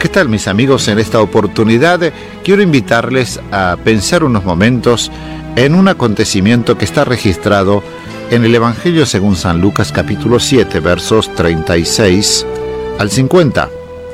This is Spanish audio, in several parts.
¿Qué tal, mis amigos? En esta oportunidad quiero invitarles a pensar unos momentos en un acontecimiento que está registrado en el Evangelio según San Lucas capítulo 7, versos 36 al 50.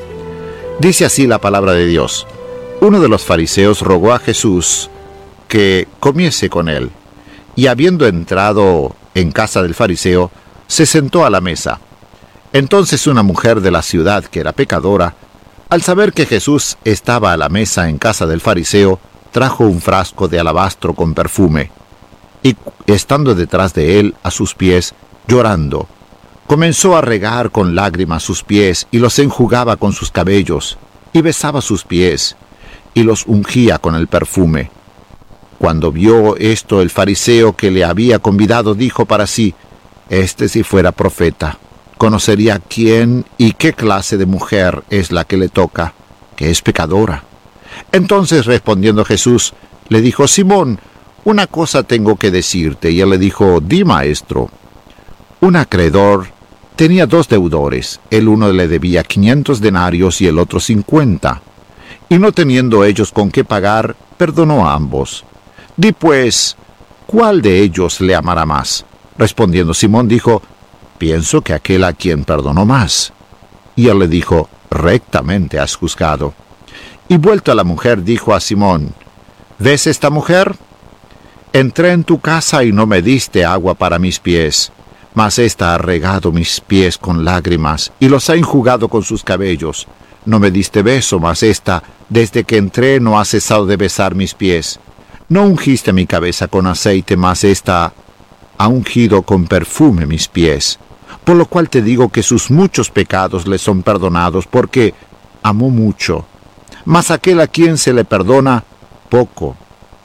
Dice así la palabra de Dios: uno de los fariseos rogó a Jesús que comiese con él, y habiendo entrado en casa del fariseo, se sentó a la mesa. Entonces una mujer de la ciudad, que era pecadora, al saber que Jesús estaba a la mesa en casa del fariseo, trajo un frasco de alabastro con perfume, y estando detrás de él a sus pies, llorando, comenzó a regar con lágrimas sus pies, y los enjugaba con sus cabellos, y besaba sus pies, y los ungía con el perfume. Cuando vio esto el fariseo que le había convidado, dijo para sí: este, si fuera profeta, conocería quién y qué clase de mujer es la que le toca, que es pecadora. Entonces, respondiendo Jesús, le dijo: Simón, una cosa tengo que decirte. Y él le dijo: di, maestro. Un acreedor tenía dos deudores. El uno le debía 500 denarios y el otro 50. Y no teniendo ellos con qué pagar, perdonó a ambos. Di pues, ¿cuál de ellos le amará más? Respondiendo Simón dijo: pienso que aquel a quien perdonó más. Y él le dijo: rectamente has juzgado. Y vuelto a la mujer, dijo a Simón: ¿ves esta mujer? Entré en tu casa y no me diste agua para mis pies, mas ésta ha regado mis pies con lágrimas y los ha enjugado con sus cabellos. No me diste beso, mas ésta, desde que entré, no ha cesado de besar mis pies. No ungiste mi cabeza con aceite, mas ésta ha ungido con perfume mis pies. Por lo cual te digo que sus muchos pecados le son perdonados, porque amó mucho. Mas aquel a quien se le perdona, poco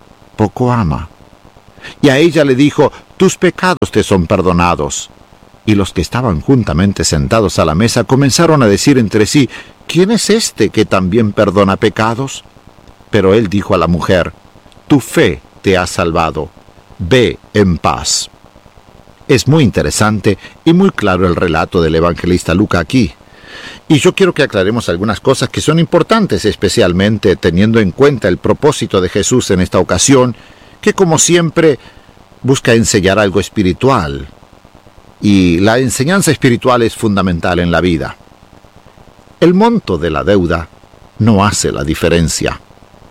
ama. Y a ella le dijo: tus pecados te son perdonados. Y los que estaban juntamente sentados a la mesa comenzaron a decir entre sí: ¿quién es este que también perdona pecados? Pero él dijo a la mujer: tu fe te ha salvado. Ve en paz. Es muy interesante y muy claro el relato del evangelista Lucas aquí. Y yo quiero que aclaremos algunas cosas que son importantes, especialmente teniendo en cuenta el propósito de Jesús en esta ocasión, que como siempre busca enseñar algo espiritual. Y la enseñanza espiritual es fundamental en la vida. El monto de la deuda no hace la diferencia.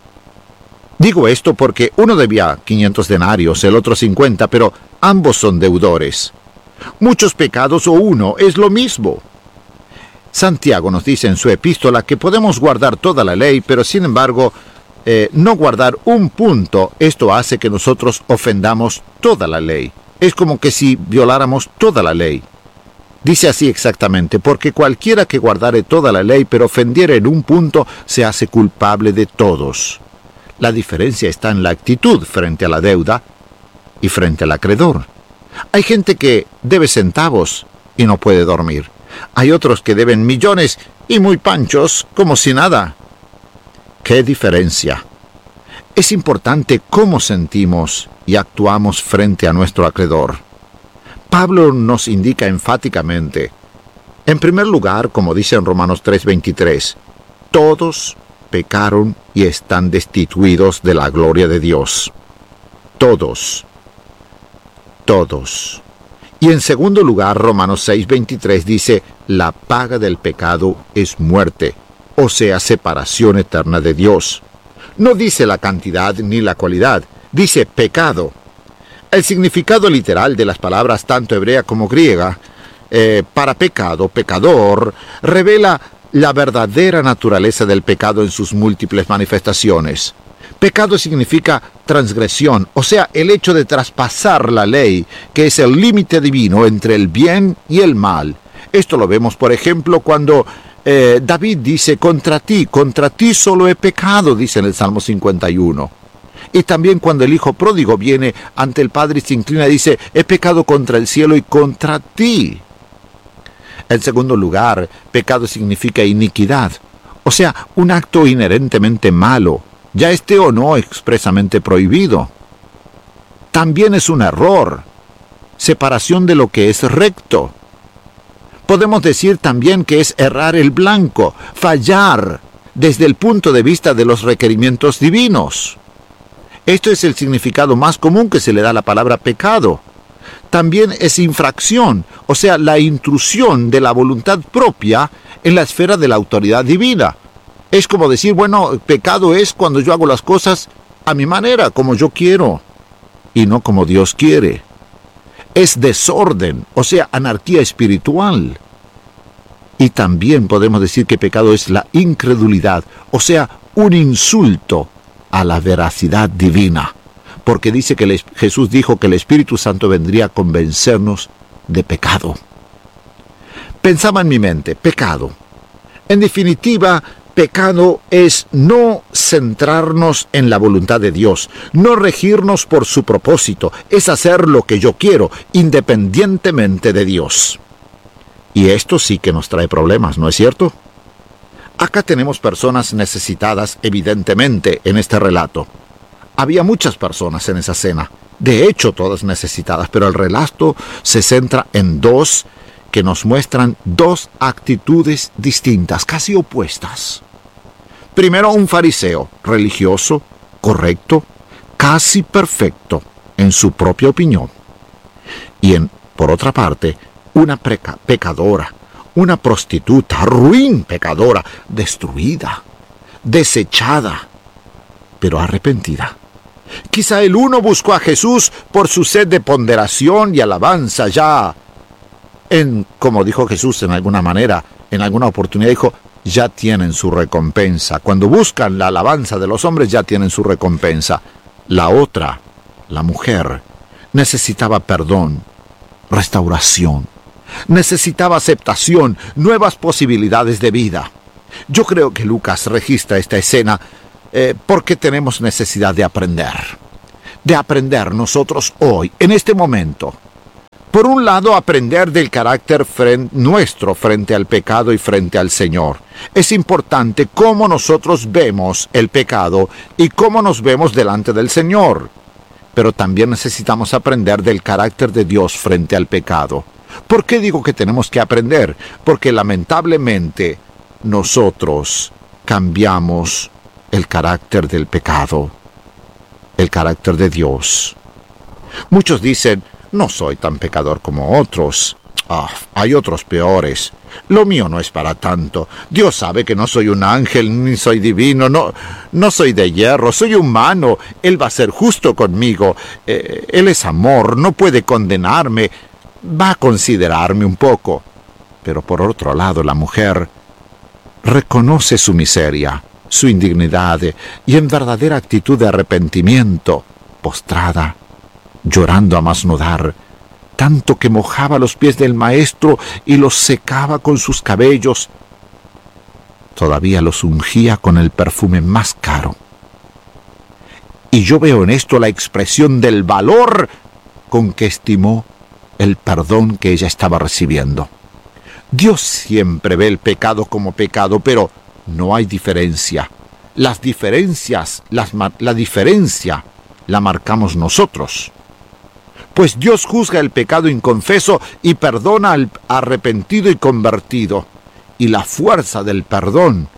Digo esto porque uno debía 500 denarios, el otro 50, pero ambos son deudores. Muchos pecados o uno es lo mismo. Santiago nos dice en su epístola que podemos guardar toda la ley, pero sin embargo, no guardar un punto, esto hace que nosotros ofendamos toda la ley. Es como que si violáramos toda la ley. Dice así exactamente: porque cualquiera que guardare toda la ley, pero ofendiere en un punto, se hace culpable de todos. La diferencia está en la actitud frente a la deuda y frente al acreedor. Hay gente que debe centavos y no puede dormir. Hay otros que deben millones y muy panchos, como si nada. ¿Qué diferencia? Es importante cómo sentimos y actuamos frente a nuestro acreedor. Pablo nos indica enfáticamente, en primer lugar, como dice en Romanos 3:23, todos pecaron y están destituidos de la gloria de Dios. Todos. Y en segundo lugar, Romanos 6:23 dice: la paga del pecado es muerte, o sea, separación eterna de Dios. No dice la cantidad ni la cualidad, dice pecado. El significado literal de las palabras tanto hebrea como griega, para pecado, pecador, revela la verdadera naturaleza del pecado en sus múltiples manifestaciones. Pecado significa transgresión, o sea, el hecho de traspasar la ley, que es el límite divino entre el bien y el mal. Esto lo vemos, por ejemplo, cuando David dice: contra ti solo he pecado, dice en el Salmo 51. Y también cuando el hijo pródigo viene ante el padre y se inclina y dice: he pecado contra el cielo y contra ti. En segundo lugar, pecado significa iniquidad, o sea, un acto inherentemente malo, ya esté o no expresamente prohibido. También es un error, separación de lo que es recto. Podemos decir también que es errar el blanco, fallar, desde el punto de vista de los requerimientos divinos. Esto es el significado más común que se le da a la palabra pecado. También es infracción, o sea, la intrusión de la voluntad propia en la esfera de la autoridad divina. Es como decir, bueno, pecado es cuando yo hago las cosas a mi manera, como yo quiero, y no como Dios quiere. Es desorden, o sea, anarquía espiritual. Y también podemos decir que pecado es la incredulidad, o sea, un insulto a la veracidad divina. Porque dice que Jesús dijo que el Espíritu Santo vendría a convencernos de pecado. Pensaba en mi mente, pecado. En definitiva, pecado es no centrarnos en la voluntad de Dios, no regirnos por su propósito, es hacer lo que yo quiero, independientemente de Dios. Y esto sí que nos trae problemas, ¿no es cierto? Acá tenemos personas necesitadas, evidentemente, en este relato. Había muchas personas en esa cena, de hecho todas necesitadas, pero el relato se centra en dos que nos muestran dos actitudes distintas, casi opuestas. Primero, un fariseo, religioso, correcto, casi perfecto en su propia opinión. Y por otra parte, una pecadora, una prostituta, ruin pecadora, destruida, desechada, pero arrepentida. Quizá el uno buscó a Jesús por su sed de ponderación y alabanza ya. Como dijo Jesús en alguna manera, en alguna oportunidad dijo, ya tienen su recompensa. Cuando buscan la alabanza de los hombres ya tienen su recompensa. La otra, la mujer, necesitaba perdón, restauración. Necesitaba aceptación, nuevas posibilidades de vida. Yo creo que Lucas registra esta escena porque tenemos necesidad de aprender nosotros hoy, en este momento. Por un lado, aprender del carácter nuestro frente al pecado y frente al Señor. Es importante cómo nosotros vemos el pecado y cómo nos vemos delante del Señor. Pero también necesitamos aprender del carácter de Dios frente al pecado. ¿Por qué digo que tenemos que aprender? Porque lamentablemente nosotros cambiamos el carácter del pecado, el carácter de Dios. Muchos dicen, no soy tan pecador como otros. Hay otros peores. Lo mío no es para tanto. Dios sabe que no soy un ángel ni soy divino. No soy de hierro, soy humano. Él va a ser justo conmigo. Él es amor, no puede condenarme. Va a considerarme un poco. Pero por otro lado, la mujer reconoce su miseria, su indignidad y en verdadera actitud de arrepentimiento, postrada, llorando a más no dar, tanto que mojaba los pies del Maestro y los secaba con sus cabellos. Todavía los ungía con el perfume más caro. Y yo veo en esto la expresión del valor con que estimó el perdón que ella estaba recibiendo. Dios siempre ve el pecado como pecado, pero no hay diferencia. La diferencia la marcamos nosotros. Pues Dios juzga el pecado inconfeso y perdona al arrepentido y convertido. Y la fuerza del perdón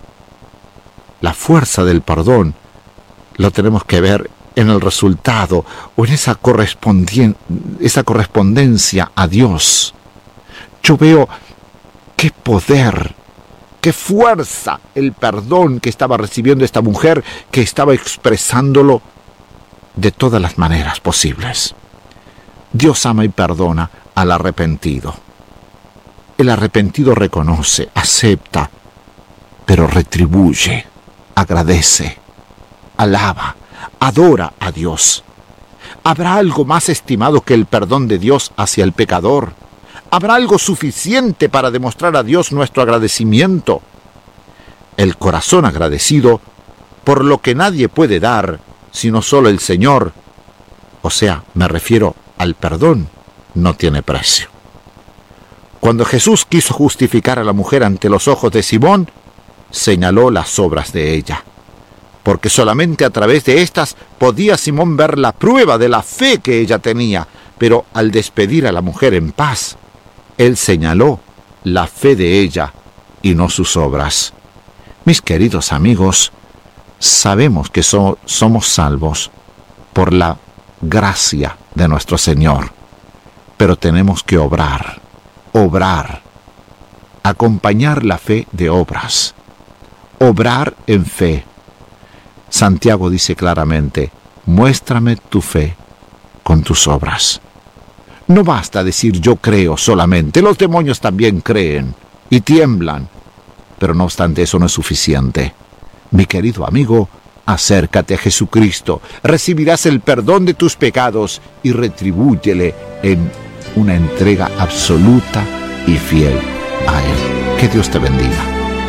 lo tenemos que ver en el resultado o en esa correspondencia a Dios. Yo veo qué poder, qué fuerza el perdón que estaba recibiendo esta mujer, que estaba expresándolo de todas las maneras posibles. Dios ama y perdona al arrepentido. El arrepentido reconoce, acepta, pero retribuye, agradece, alaba, adora a Dios. ¿Habrá algo más estimado que el perdón de Dios hacia el pecador? ¿Habrá algo suficiente para demostrar a Dios nuestro agradecimiento? El corazón agradecido, por lo que nadie puede dar, sino solo el Señor, o sea, me refiero al perdón, no tiene precio. Cuando Jesús quiso justificar a la mujer ante los ojos de Simón, señaló las obras de ella, porque solamente a través de estas podía Simón ver la prueba de la fe que ella tenía, pero al despedir a la mujer en paz, él señaló la fe de ella y no sus obras. Mis queridos amigos, sabemos que somos salvos por la gracia de nuestro Señor, pero tenemos que obrar, acompañar la fe de obras, obrar en fe. Santiago dice claramente, muéstrame tu fe con tus obras. No basta decir yo creo solamente, los demonios también creen y tiemblan, pero no obstante eso no es suficiente. Mi querido amigo, acércate a Jesucristo, recibirás el perdón de tus pecados y retribúyele en una entrega absoluta y fiel a Él. Que Dios te bendiga.